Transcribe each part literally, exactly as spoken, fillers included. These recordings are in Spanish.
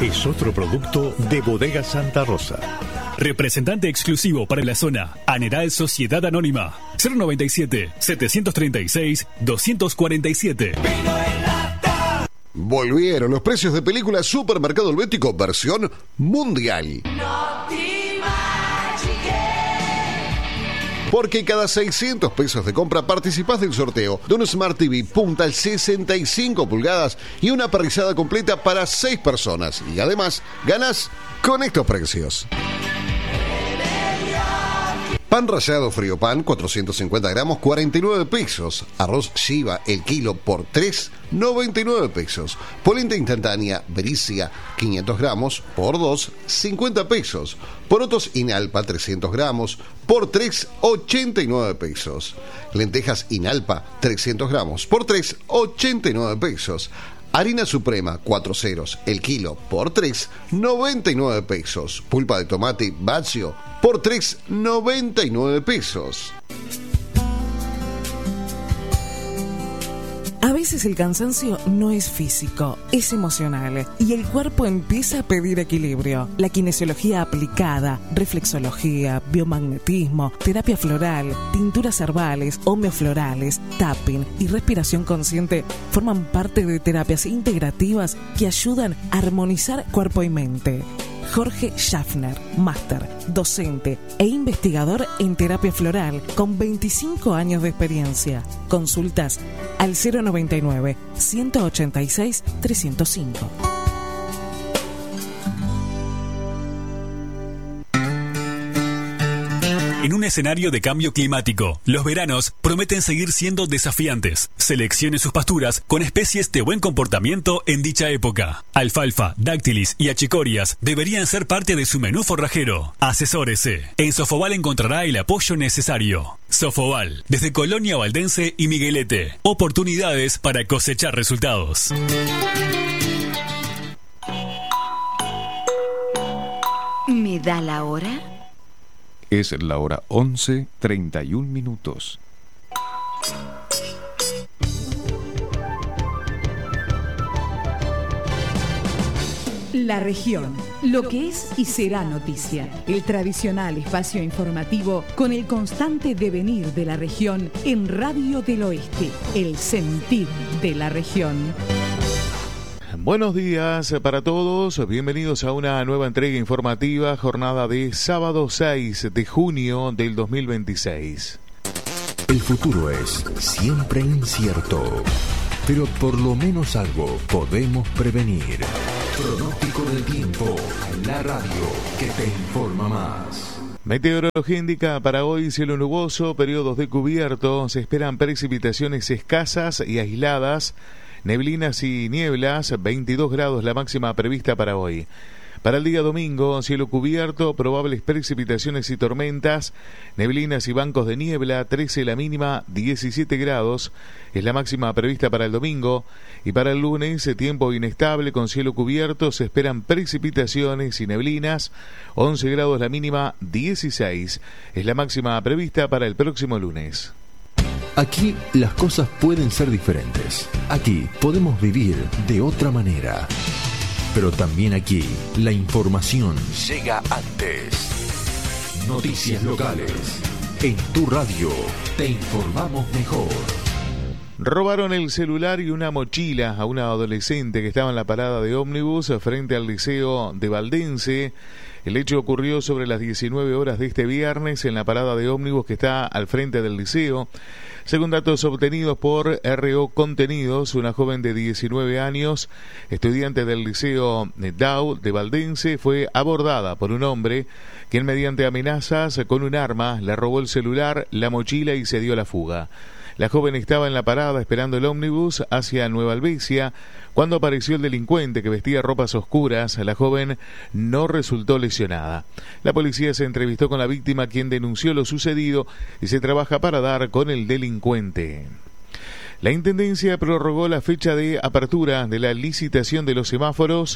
es otro producto de Bodega Santa Rosa. Representante exclusivo para la zona, Aneral Sociedad Anónima, cero noventa y siete, setecientos treinta y seis, doscientos cuarenta y siete. Volvieron los precios de películas Supermercado Helvético versión mundial. Porque cada seiscientos pesos de compra participás del sorteo de un Smart T V punta sesenta y cinco pulgadas y una parrillada completa para seis personas. Y además, ganás con estos precios. Pan rallado frío pan, cuatrocientos cincuenta gramos, cuarenta y nueve pesos. Arroz Shiva, el kilo, por tres, noventa y nueve pesos. Polenta instantánea Bericia, quinientos gramos, por dos, cincuenta pesos. Porotos Inalpa, trescientos gramos, por tres, ochenta y nueve pesos. Lentejas Inalpa, trescientos gramos, por tres, ochenta y nueve pesos. Harina Suprema, cuatro ceros, el kilo, por tres, noventa y nueve pesos. Pulpa de tomate Baccio, por tres, noventa y nueve pesos. A veces el cansancio no es físico, es emocional y el cuerpo empieza a pedir equilibrio. La kinesiología aplicada, reflexología, biomagnetismo, terapia floral, tinturas herbales, homeoflorales, tapping y respiración consciente forman parte de terapias integrativas que ayudan a armonizar cuerpo y mente. Jorge Schaffner, máster, docente e investigador en terapia floral con veinticinco años de experiencia. Consultas al cero noventa y nueve, ciento ochenta y seis, trescientos cinco. En un escenario de cambio climático, los veranos prometen seguir siendo desafiantes. Seleccione sus pasturas con especies de buen comportamiento en dicha época. Alfalfa, dáctilis y achicorias deberían ser parte de su menú forrajero. Asesórese. En Sofobal encontrará el apoyo necesario. Sofobal, desde Colonia Valdense y Miguelete. Oportunidades para cosechar resultados. ¿Me da la hora? Es la hora once, treinta y un minutos. La región, lo que es y será noticia. El tradicional espacio informativo con el constante devenir de la región en Radio del Oeste, el sentir de la región. Buenos días para todos, bienvenidos a una nueva entrega informativa, jornada de sábado seis de junio del dos mil veintiséis. El futuro es siempre incierto, pero por lo menos algo podemos prevenir. Pronóstico del tiempo, la radio que te informa más. Meteorología indica para hoy cielo nuboso, periodos de cubierto, se esperan precipitaciones escasas y aisladas, neblinas y nieblas, veintidós grados la máxima prevista para hoy. Para el día domingo, cielo cubierto, probables precipitaciones y tormentas, neblinas y bancos de niebla, trece la mínima, diecisiete grados, es la máxima prevista para el domingo. Y para el lunes, tiempo inestable con cielo cubierto, se esperan precipitaciones y neblinas, once grados la mínima, dieciséis, es la máxima prevista para el próximo lunes. Aquí las cosas pueden ser diferentes. Aquí podemos vivir de otra manera. Pero también aquí la información llega antes. Noticias locales. En tu radio te informamos mejor. Robaron el celular y una mochila a una adolescente que estaba en la parada de ómnibus frente al liceo de Valdense. El hecho ocurrió sobre las diecinueve horas de este viernes en la parada de ómnibus que está al frente del liceo. Según datos obtenidos por R O Contenidos, una joven de diecinueve años, estudiante del liceo D A U de Valdense, fue abordada por un hombre quien mediante amenazas con un arma le robó el celular, la mochila y se dio a la fuga. La joven estaba en la parada esperando el ómnibus hacia Nueva Albesia cuando apareció el delincuente que vestía ropas oscuras. La joven no resultó lesionada. La policía se entrevistó con la víctima, quien denunció lo sucedido y se trabaja para dar con el delincuente. La Intendencia prorrogó la fecha de apertura de la licitación de los semáforos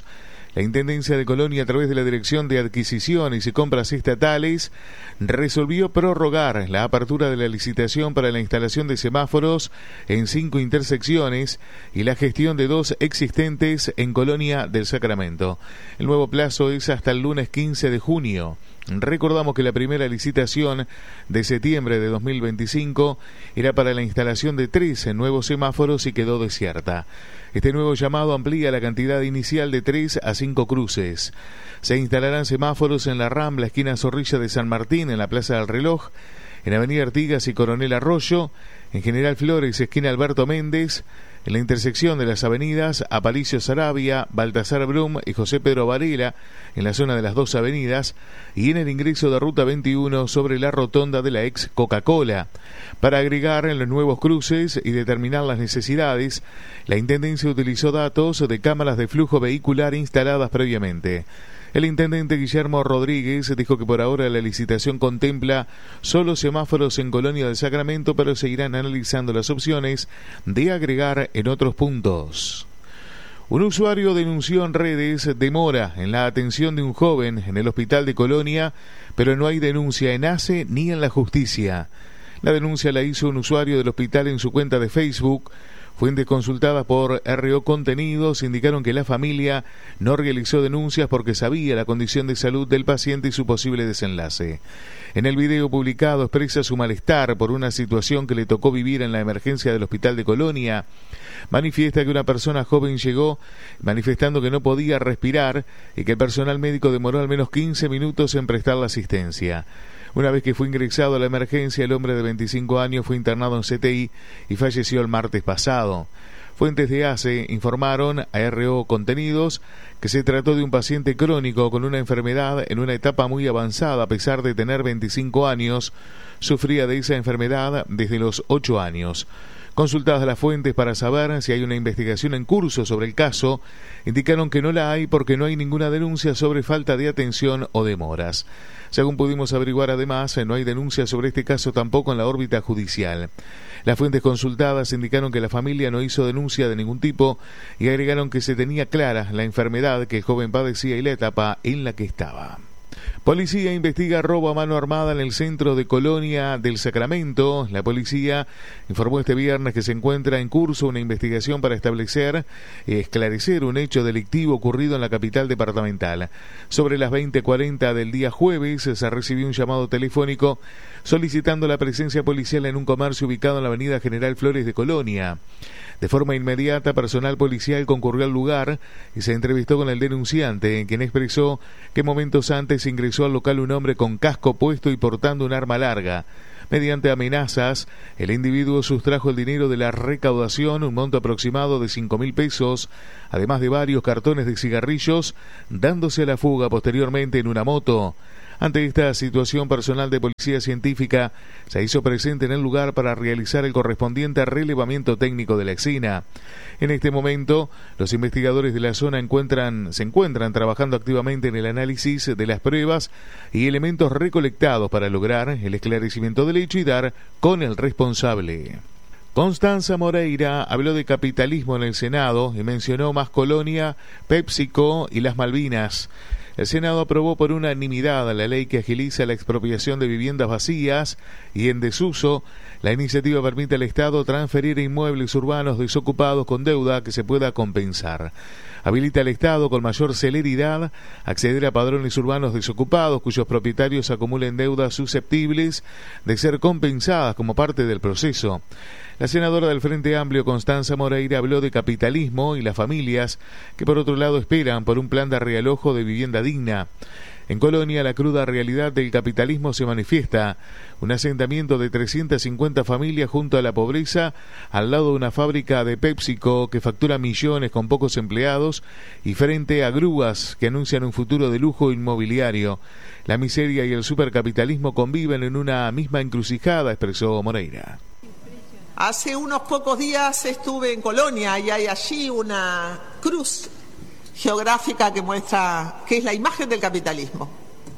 La Intendencia de Colonia, a través de la Dirección de Adquisiciones y Compras Estatales, resolvió prorrogar la apertura de la licitación para la instalación de semáforos en cinco intersecciones y la gestión de dos existentes en Colonia del Sacramento. El nuevo plazo es hasta el lunes quince de junio. Recordamos que la primera licitación de septiembre de dos mil veinticinco era para la instalación de trece nuevos semáforos y quedó desierta. Este nuevo llamado amplía la cantidad inicial de tres a cinco cruces. Se instalarán semáforos en la Rambla, esquina Zorrilla de San Martín, en la Plaza del Reloj, en Avenida Artigas y Coronel Arroyo, en General Flores, esquina Alberto Méndez, en la intersección de las avenidas Aparicio Saravia, Baltasar Brum y José Pedro Varela, en la zona de las dos avenidas, y en el ingreso de Ruta veintiuno sobre la rotonda de la ex Coca-Cola. Para agregar en los nuevos cruces y determinar las necesidades, la Intendencia utilizó datos de cámaras de flujo vehicular instaladas previamente. El intendente Guillermo Rodríguez dijo que por ahora la licitación contempla solo semáforos en Colonia del Sacramento, pero seguirán analizando las opciones de agregar en otros puntos. Un usuario denunció en redes demora en la atención de un joven en el hospital de Colonia, pero no hay denuncia en A C E ni en la justicia. La denuncia la hizo un usuario del hospital en su cuenta de Facebook. Fuentes consultadas por R O Contenidos indicaron que la familia no realizó denuncias porque sabía la condición de salud del paciente y su posible desenlace. En el video publicado expresa su malestar por una situación que le tocó vivir en la emergencia del hospital de Colonia. Manifiesta que una persona joven llegó manifestando que no podía respirar y que el personal médico demoró al menos quince minutos en prestar la asistencia. Una vez que fue ingresado a la emergencia, el hombre de veinticinco años fue internado en C T I y falleció el martes pasado. Fuentes de A C E informaron a R O Contenidos que se trató de un paciente crónico con una enfermedad en una etapa muy avanzada. A pesar de tener veinticinco años, sufría de esa enfermedad desde los ocho años. Consultadas las fuentes para saber si hay una investigación en curso sobre el caso, indicaron que no la hay porque no hay ninguna denuncia sobre falta de atención o demoras. Según pudimos averiguar, además, no hay denuncia sobre este caso tampoco en la órbita judicial. Las fuentes consultadas indicaron que la familia no hizo denuncia de ningún tipo y agregaron que se tenía clara la enfermedad que el joven padecía y la etapa en la que estaba. Policía investiga robo a mano armada en el centro de Colonia del Sacramento. La policía informó este viernes que se encuentra en curso una investigación para establecer y esclarecer un hecho delictivo ocurrido en la capital departamental. Sobre las veinte cuarenta del día jueves se recibió un llamado telefónico solicitando la presencia policial en un comercio ubicado en la avenida General Flores de Colonia. De forma inmediata, personal policial concurrió al lugar y se entrevistó con el denunciante, quien expresó que momentos antes ingresó al local un hombre con casco puesto y portando un arma larga. Mediante amenazas, el individuo sustrajo el dinero de la recaudación, un monto aproximado de cinco mil pesos, además de varios cartones de cigarrillos, dándose a la fuga posteriormente en una moto. Ante esta situación, personal de policía científica se hizo presente en el lugar para realizar el correspondiente relevamiento técnico de la escena. En este momento, los investigadores de la zona encuentran, se encuentran trabajando activamente en el análisis de las pruebas y elementos recolectados para lograr el esclarecimiento del hecho y dar con el responsable. Constanza Moreira habló de capitalismo en el Senado y mencionó Más Colonia, PepsiCo y las Malvinas. El Senado aprobó por unanimidad la ley que agiliza la expropiación de viviendas vacías y en desuso. La iniciativa permite al Estado transferir inmuebles urbanos desocupados con deuda que se pueda compensar. Habilita al Estado con mayor celeridad acceder a padrones urbanos desocupados cuyos propietarios acumulen deudas susceptibles de ser compensadas como parte del proceso. La senadora del Frente Amplio, Constanza Moreira, habló de capitalismo y las familias que por otro lado esperan por un plan de realojo de vivienda digna. En Colonia, la cruda realidad del capitalismo se manifiesta. Un asentamiento de trescientas cincuenta familias junto a la pobreza, al lado de una fábrica de PepsiCo que factura millones con pocos empleados y frente a grúas que anuncian un futuro de lujo inmobiliario. La miseria y el supercapitalismo conviven en una misma encrucijada, expresó Moreira. Hace unos pocos días estuve en Colonia y hay allí una cruz geográfica que muestra que es la imagen del capitalismo.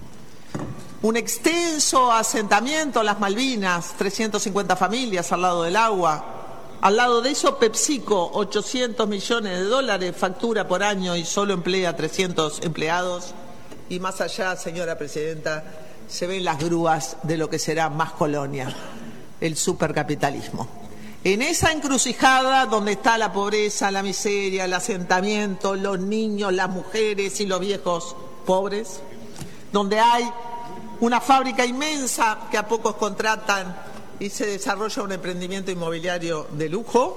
Un extenso asentamiento, las Malvinas, trescientas cincuenta familias al lado del agua, Al lado de eso, PepsiCo, ochocientos millones de dólares, factura por año y solo emplea trescientos empleados. Y más allá, señora presidenta, se ven las grúas de lo que será Más Colonia, el supercapitalismo. En esa encrucijada donde está la pobreza, la miseria, el asentamiento, los niños, las mujeres y los viejos pobres, donde hay una fábrica inmensa que a pocos contratan y se desarrolla un emprendimiento inmobiliario de lujo,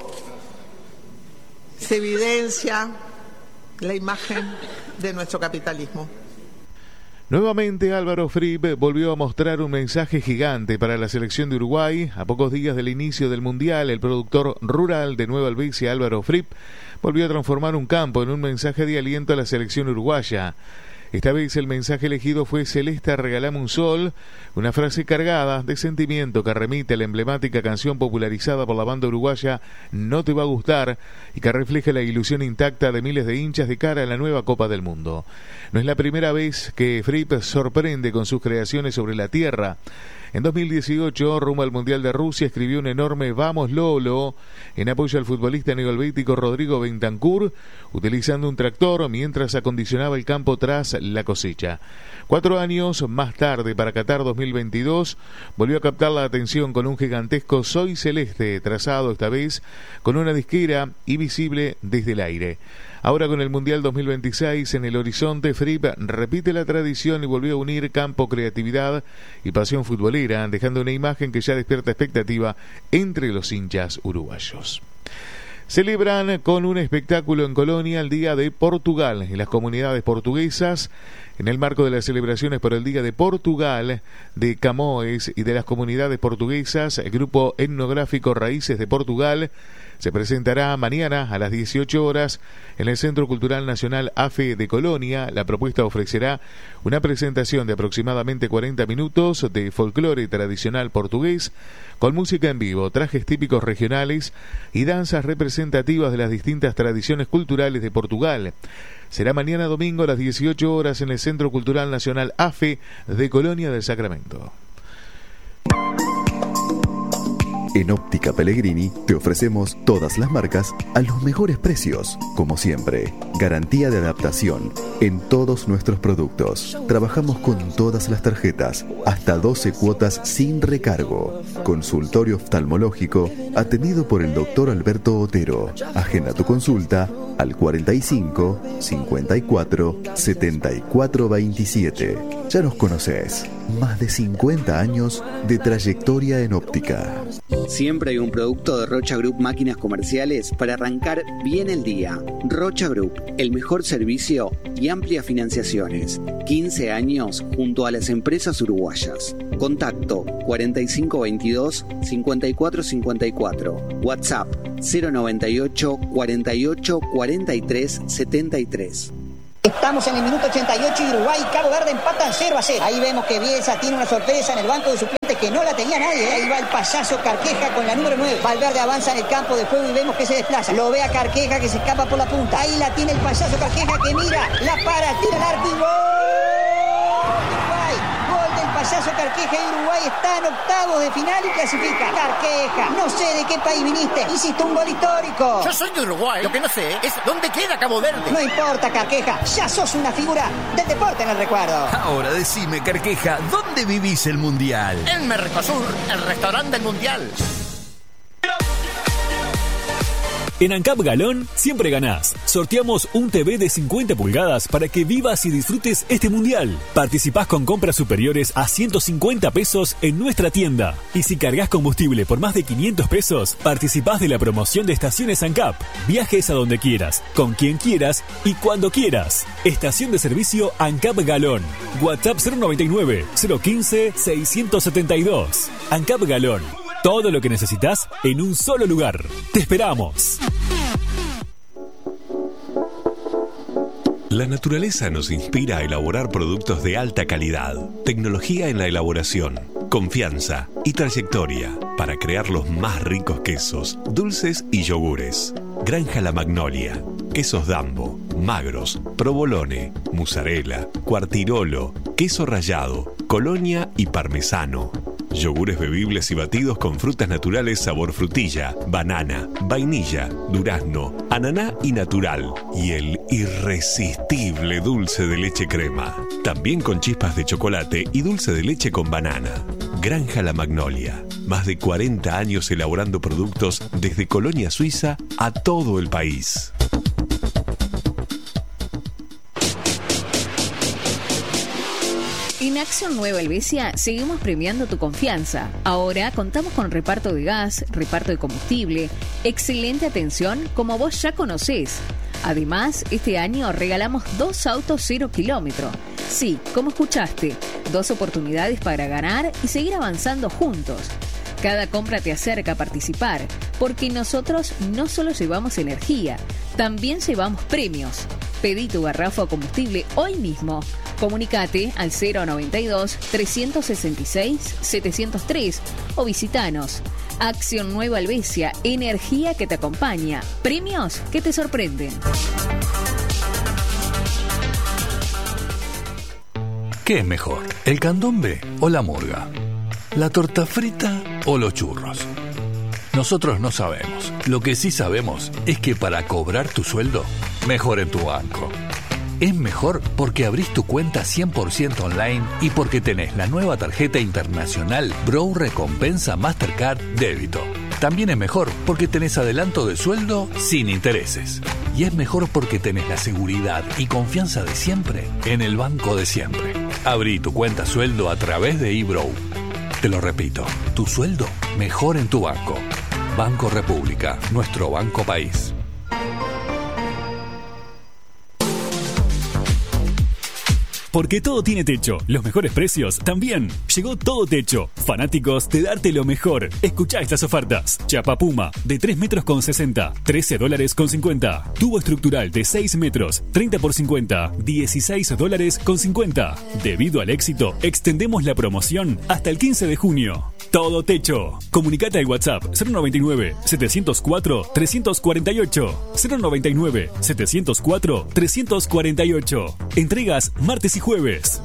se evidencia la imagen de nuestro capitalismo. Nuevamente Álvaro Fripp volvió a mostrar un mensaje gigante para la selección de Uruguay. A pocos días del inicio del Mundial, el productor rural de Nueva Albesia, Álvaro Fripp, volvió a transformar un campo en un mensaje de aliento a la selección uruguaya. Esta vez el mensaje elegido fue Celeste, regalame un sol, una frase cargada de sentimiento que remite a la emblemática canción popularizada por la banda uruguaya No te va a gustar y que refleja la ilusión intacta de miles de hinchas de cara a la nueva Copa del Mundo. No es la primera vez que Fripp sorprende con sus creaciones sobre la tierra. En dos mil dieciocho, rumbo al Mundial de Rusia, escribió un enorme Vamos Lolo en apoyo al futbolista neohelvético Rodrigo Bentancur, utilizando un tractor mientras acondicionaba el campo tras la cosecha. Cuatro años más tarde, para Qatar dos mil veintidós, volvió a captar la atención con un gigantesco Soy Celeste, trazado esta vez con una disquera y visible desde el aire. Ahora con el Mundial dos mil veintiséis en el horizonte, Fripp repite la tradición y volvió a unir campo, creatividad y pasión futbolera, dejando una imagen que ya despierta expectativa entre los hinchas uruguayos. Celebran con un espectáculo en Colonia el Día de Portugal en las comunidades portuguesas. En el marco de las celebraciones por el Día de Portugal de Camões y de las comunidades portuguesas, el grupo etnográfico Raíces de Portugal se presentará mañana a las dieciocho horas en el Centro Cultural Nacional A F E de Colonia. La propuesta ofrecerá una presentación de aproximadamente cuarenta minutos de folclore tradicional portugués, con música en vivo, trajes típicos regionales y danzas representativas de las distintas tradiciones culturales de Portugal. Será mañana domingo a las dieciocho horas en el Centro Cultural Nacional A F E de Colonia del Sacramento. En Óptica Pellegrini te ofrecemos todas las marcas a los mejores precios. Como siempre, garantía de adaptación en todos nuestros productos. Trabajamos con todas las tarjetas, hasta doce cuotas sin recargo. Consultorio oftalmológico atendido por el doctor Alberto Otero. Agenda tu consulta al cuarenta y cinco, cincuenta y cuatro, setenta y cuatro veintisiete. Ya nos conoces. Más de cincuenta años de trayectoria en óptica. Siempre hay un producto de Rocha Group Máquinas Comerciales para arrancar bien el día. Rocha Group, el mejor servicio y amplias financiaciones. quince años junto a las empresas uruguayas. Contacto cuarenta y cinco veintidós, cincuenta y cuatro cincuenta y cuatro. WhatsApp cero noventa y ocho, cuarenta y ocho, cuarenta y tres, setenta y tres. Estamos en el minuto ochenta y ocho y Uruguay y Cabo Verde empatan cero a cero. Ahí vemos que Bielsa tiene una sorpresa en el banco de suplentes que no la tenía nadie. Ahí va el payaso Carqueja con la número nueve. Valverde avanza en el campo de juego y vemos que se desplaza. Lo ve a Carqueja que se escapa por la punta. Ahí la tiene el payaso Carqueja que mira, la para, tira el arco y gol. Uruguay, gol del payaso Carqueja y Uruguay está en octavos de final y clasifica. Carqueja, no sé de qué país viniste, hiciste un gol histórico. Yo soy de Uruguay, lo que no sé es dónde queda Cabo Verde. No importa, Carqueja, ya sos una figura del deporte en el recuerdo. Ahora decime, Carqueja, ¿dónde vivís el Mundial? En Mercosur, el restaurante del Mundial. En ANCAP Galón siempre ganás. Sorteamos un T V de cincuenta pulgadas para que vivas y disfrutes este mundial. Participás con compras superiores a ciento cincuenta pesos en nuestra tienda. Y si cargas combustible por más de quinientos pesos, participás de la promoción de estaciones ANCAP. Viajes a donde quieras, con quien quieras y cuando quieras. Estación de servicio ANCAP Galón. WhatsApp cero noventa y nueve, cero quince, seiscientos setenta y dos. ANCAP Galón. Todo lo que necesitas en un solo lugar. ¡Te esperamos! La naturaleza nos inspira a elaborar productos de alta calidad, tecnología en la elaboración, confianza y trayectoria para crear los más ricos quesos, dulces y yogures. Granja La Magnolia, quesos Dambo, magros, provolone, mozzarella, quartirolo, queso rallado, colonia y parmesano. Yogures bebibles y batidos con frutas naturales sabor frutilla, banana, vainilla, durazno, ananá y natural. Y el irresistible dulce de leche crema. También con chispas de chocolate y dulce de leche con banana. Granja La Magnolia. Más de cuarenta años elaborando productos desde Colonia Suiza a todo el país. En Acción Nueva Helvecia seguimos premiando tu confianza. Ahora contamos con reparto de gas, reparto de combustible, excelente atención como vos ya conocés. Además, este año regalamos dos autos cero kilómetro. Sí, como escuchaste, dos oportunidades para ganar y seguir avanzando juntos. Cada compra te acerca a participar, porque nosotros no solo llevamos energía, también llevamos premios. Pedí tu garrafa o combustible hoy mismo. Comunicate al cero noventa y dos, trescientos sesenta y seis, setecientos tres o visitanos. Acción Nueva Helvecia, energía que te acompaña, premios que te sorprenden. ¿Qué es mejor, el candombe o la murga? ¿La torta frita o los churros? Nosotros no sabemos. Lo que sí sabemos es que para cobrar tu sueldo, mejor en tu banco. Es mejor porque abrís tu cuenta cien por ciento online y porque tenés la nueva tarjeta internacional Bro Recompensa Mastercard Débito. También es mejor porque tenés adelanto de sueldo sin intereses. Y es mejor porque tenés la seguridad y confianza de siempre en el banco de siempre. Abrí tu cuenta sueldo a través de eBrow. Te lo repito, tu sueldo mejor en tu banco. Banco República, nuestro banco país. Porque todo tiene techo, los mejores precios también. Llegó Todo Techo, fanáticos de darte lo mejor. Escuchá estas ofertas. Chapa Puma, de tres metros con sesenta, trece dólares con cincuenta. Tubo estructural de seis metros, treinta por cincuenta, dieciséis dólares con cincuenta. Debido al éxito, extendemos la promoción hasta el quince de junio. Todo Techo. Comunicate al WhatsApp cero noventa y nueve, setecientos cuatro, trescientos cuarenta y ocho. cero noventa y nueve, setecientos cuatro, trescientos cuarenta y ocho. Entregas martes y jueves.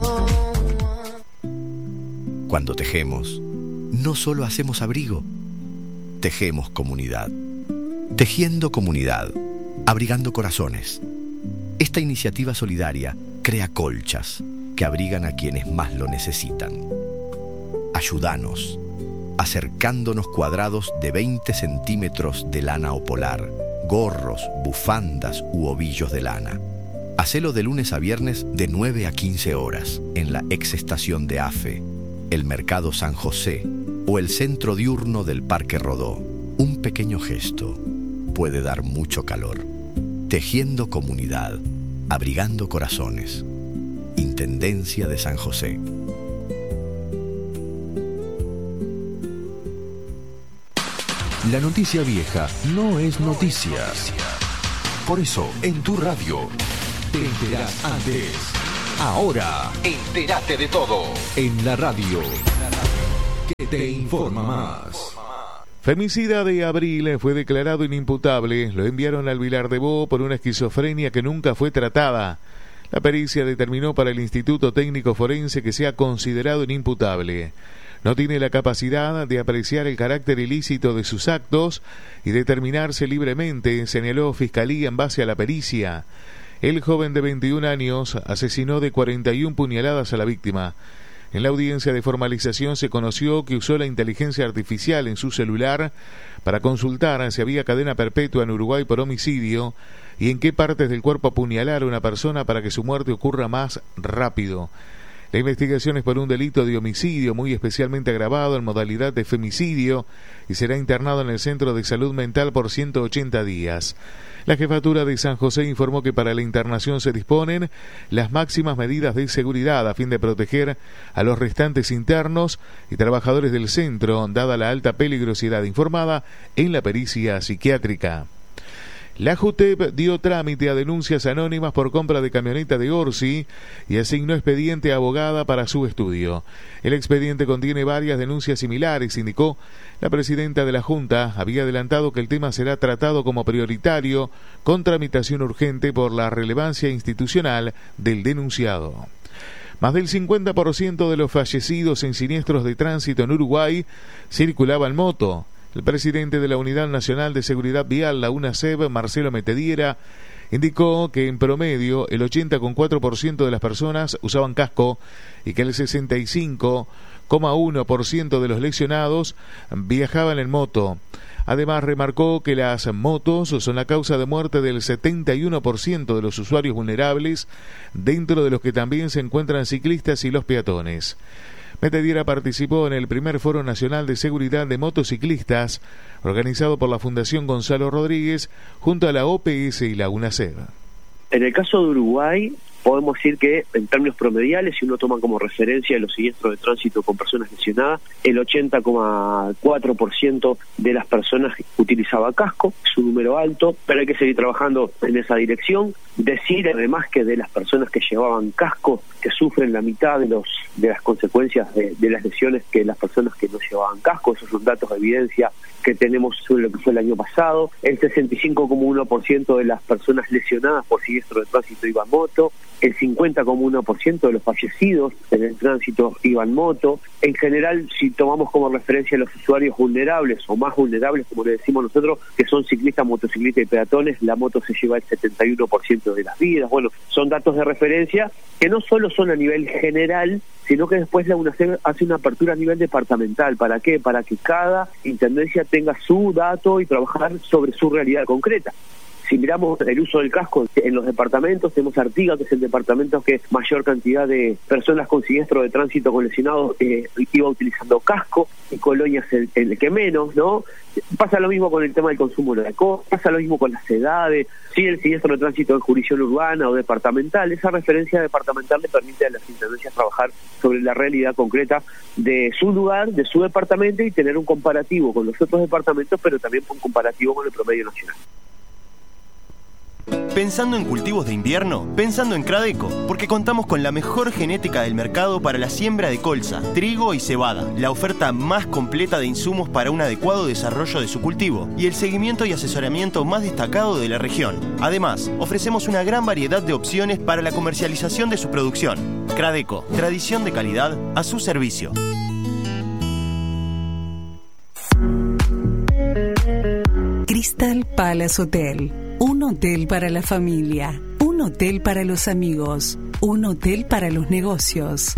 Cuando tejemos, no solo hacemos abrigo, tejemos comunidad. Tejiendo comunidad, abrigando corazones. Esta iniciativa solidaria crea colchas que abrigan a quienes más lo necesitan. Ayúdanos, acercándonos cuadrados de veinte centímetros de lana o polar, gorros, bufandas u ovillos de lana. Hacelo de lunes a viernes de nueve a quince horas en la ex estación de AFE, el Mercado San José o el centro diurno del Parque Rodó. Un pequeño gesto puede dar mucho calor. Tejiendo comunidad, abrigando corazones. Intendencia de San José. La noticia vieja no es noticia. Por eso, en tu radio, te enterás antes. Ahora, entérate de todo. En la radio, que te informa más. Femicida de Abril fue declarado inimputable. Lo enviaron al Vilar de Bo por una esquizofrenia que nunca fue tratada. La pericia determinó para el Instituto Técnico Forense que sea considerado inimputable. No tiene la capacidad de apreciar el carácter ilícito de sus actos y determinarse libremente, señaló Fiscalía en base a la pericia. El joven de veintiún años asesinó de cuarenta y una puñaladas a la víctima. En la audiencia de formalización se conoció que usó la inteligencia artificial en su celular para consultar si había cadena perpetua en Uruguay por homicidio y en qué partes del cuerpo apuñalar a una persona para que su muerte ocurra más rápido. La investigación es por un delito de homicidio muy especialmente agravado en modalidad de femicidio y será internado en el Centro de Salud Mental por ciento ochenta días. La Jefatura de San José informó que para la internación se disponen las máximas medidas de seguridad a fin de proteger a los restantes internos y trabajadores del centro, dada la alta peligrosidad informada en la pericia psiquiátrica. La JUTEP dio trámite a denuncias anónimas por compra de camioneta de Orsi y asignó expediente a abogada para su estudio. El expediente contiene varias denuncias similares, indicó la presidenta de la Junta. Había adelantado que el tema será tratado como prioritario con tramitación urgente por la relevancia institucional del denunciado. Más del cincuenta por ciento de los fallecidos en siniestros de tránsito en Uruguay circulaba en moto. El presidente de la Unidad Nacional de Seguridad Vial, la UNASEV, Marcelo Metediera, indicó que en promedio el ochenta coma cuatro por ciento de las personas usaban casco y que el sesenta y cinco coma uno por ciento de los lesionados viajaban en moto. Además, remarcó que las motos son la causa de muerte del setenta y uno por ciento de los usuarios vulnerables, dentro de los que también se encuentran ciclistas y los peatones. Metediera participó en el primer Foro Nacional de Seguridad de Motociclistas, organizado por la Fundación Gonzalo Rodríguez, junto a la O P S y la UNASEV. En el caso de Uruguay, podemos decir que en términos promediales, si uno toma como referencia los siniestros de tránsito con personas lesionadas, el ochenta coma cuatro por ciento de las personas utilizaba casco, es un número alto, pero hay que seguir trabajando en esa dirección. Decir además que de las personas que llevaban casco, que sufren la mitad de los de las consecuencias de, de las lesiones que las personas que no llevaban casco, esos son datos de evidencia que tenemos sobre lo que fue el año pasado. El sesenta y cinco coma uno por ciento de las personas lesionadas por siniestro de tránsito iban en moto, el cincuenta coma uno por ciento de los fallecidos en el tránsito iban en moto. En general, si tomamos como referencia a los usuarios vulnerables o más vulnerables, como le decimos nosotros, que son ciclistas, motociclistas y peatones, la moto se lleva el setenta y uno por ciento de las vidas. Bueno, son datos de referencia que no solo son a nivel general, sino que después la UNASEV hace una apertura a nivel departamental. ¿Para qué? Para que cada intendencia tenga su dato y trabajar sobre su realidad concreta. Si miramos el uso del casco en los departamentos, tenemos Artigas, que es el departamento que mayor cantidad de personas con siniestro de tránsito con lesionados eh, iba utilizando casco, y Colonia es el, el que menos, ¿no? Pasa lo mismo con el tema del consumo de alcohol, pasa lo mismo con las edades, sí, el siniestro de tránsito en jurisdicción urbana o departamental. Esa referencia departamental le permite a las intendencias trabajar sobre la realidad concreta de su lugar, de su departamento, y tener un comparativo con los otros departamentos, pero también un comparativo con el promedio nacional. Pensando en cultivos de invierno, pensando en Cradeco, porque contamos con la mejor genética del mercado para la siembra de colza, trigo y cebada, la oferta más completa de insumos para un adecuado desarrollo de su cultivo y el seguimiento y asesoramiento más destacado de la región. Además, ofrecemos una gran variedad de opciones para la comercialización de su producción. Cradeco, tradición de calidad a su servicio. Crystal Palace Hotel. Un hotel para la familia, un hotel para los amigos, un hotel para los negocios.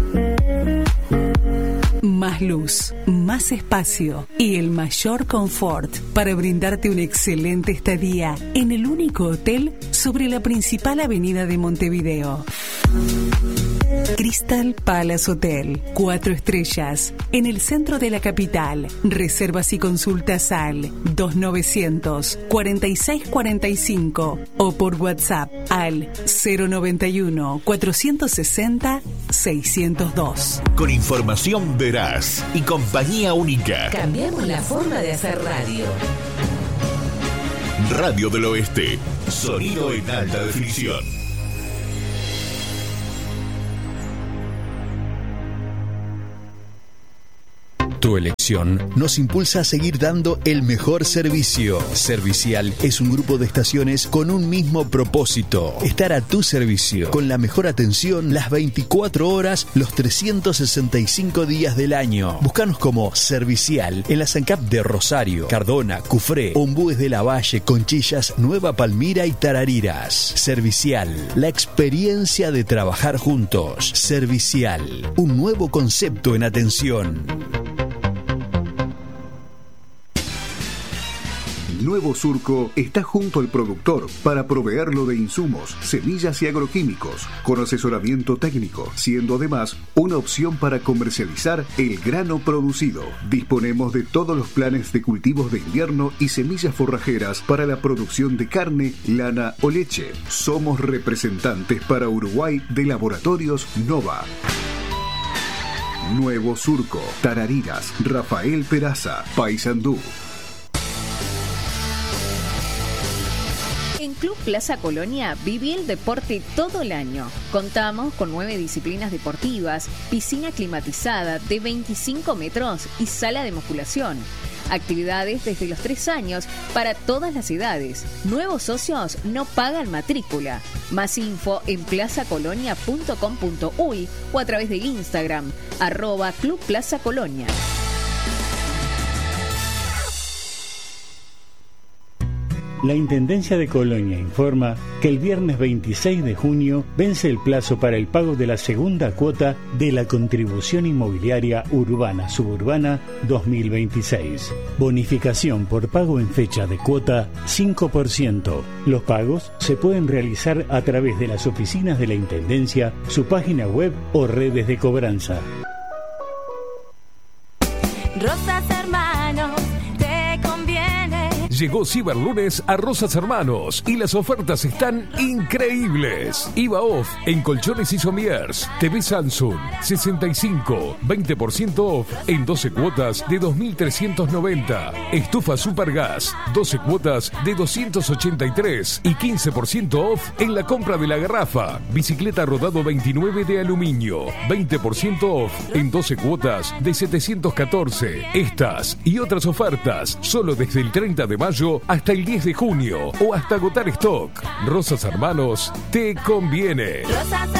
Más luz, más espacio y el mayor confort para brindarte una excelente estadía en el único hotel sobre la principal avenida de Montevideo. Crystal Palace Hotel, cuatro estrellas, en el centro de la capital. Reservas y consultas al dos novecientos cuarenta y seis cuarenta y cinco o por WhatsApp al cero noventa y uno cuatrocientos sesenta seiscientos dos. Con información veraz y compañía única. Cambiamos la forma de hacer radio. Radio del Oeste, sonido en alta definición. Tu elección nos impulsa a seguir dando el mejor servicio. Servicial es un grupo de estaciones con un mismo propósito: estar a tu servicio, con la mejor atención las veinticuatro horas, los trescientos sesenta y cinco días del año. Búscanos como Servicial en la SANCAP de Rosario, Cardona, Cufré, Ombúes de la Valle, Conchillas, Nueva Palmira y Tarariras. Servicial, la experiencia de trabajar juntos. Servicial, un nuevo concepto en atención. Nuevo Surco está junto al productor para proveerlo de insumos, semillas y agroquímicos, con asesoramiento técnico, siendo además una opción para comercializar el grano producido. Disponemos de todos los planes de cultivos de invierno y semillas forrajeras para la producción de carne, lana o leche. Somos representantes para Uruguay de Laboratorios Nova. Nuevo Surco, Tarariras, Rafael Peraza, Paysandú. En Club Plaza Colonia viví el deporte todo el año. Contamos con nueve disciplinas deportivas, piscina climatizada de veinticinco metros y sala de musculación. Actividades desde los tres años para todas las edades. Nuevos socios no pagan matrícula. Más info en plaza colonia punto com punto uy o a través de Instagram, arroba Club Plaza Colonia. La Intendencia de Colonia informa que el viernes veintiséis de junio vence el plazo para el pago de la segunda cuota de la Contribución Inmobiliaria Urbana Suburbana dos mil veintiséis. Bonificación por pago en fecha de cuota cinco por ciento. Los pagos se pueden realizar a través de las oficinas de la Intendencia, su página web o redes de cobranza. Rosas Hermanos, te conviene. Llegó Ciberlunes a Rosas Hermanos y las ofertas están increíbles. I V A off en colchones y sommiers. T V Samsung sesenta y cinco, veinte por ciento off en doce cuotas de dos mil trescientos noventa. Estufa Supergas, doce cuotas de doscientos ochenta y tres y quince por ciento off en la compra de la garrafa. Bicicleta rodado veintinueve de aluminio, veinte por ciento off en doce cuotas de setecientos catorce. Estas y otras ofertas solo desde el treinta de mayo hasta el diez de junio o hasta agotar stock. Rosas Hermanos, te conviene. Rosas